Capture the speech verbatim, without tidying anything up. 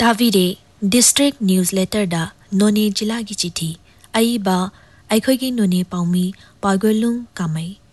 तावीरे district newsletter दा नोने जिला की चिठी आईबा अखोगी नोने पाउमी पागोलुंग कामई